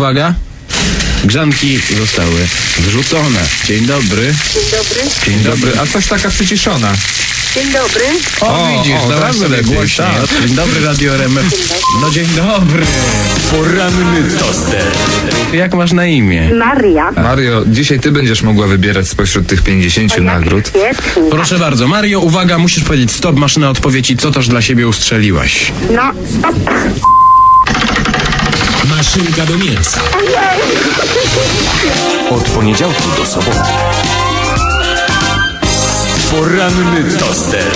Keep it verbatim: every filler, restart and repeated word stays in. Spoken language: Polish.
uwaga. Grzanki zostały wrzucone. Dzień dobry. Dzień dobry. Dzień dobry. A coś taka przyciszona. Dzień dobry. O, o widzisz, o, teraz sobie głośniej. Dzień dobry, Radio R M F. No dzień dobry. Poranny toster. Jak masz na imię? Maria. Mario, dzisiaj ty będziesz mogła wybierać spośród tych pięćdziesięciu nagród. Świetnie. Proszę bardzo, Mario, uwaga, musisz powiedzieć stop, maszyna odpowiedzi, co też dla siebie ustrzeliłaś. No, stop. Maszynka do mięsa. Od poniedziałku do soboty. Poranny toster.